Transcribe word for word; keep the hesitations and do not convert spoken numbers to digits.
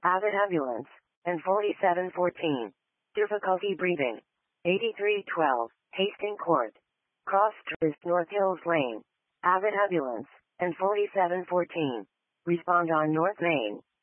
Avid ambulance, and forty-seven fourteen. Difficulty breathing. eighty-three twelve, Hastings Court. Cross Trist North Hills Lane. Avid ambulance, and forty-seven fourteen. Respond on North Main.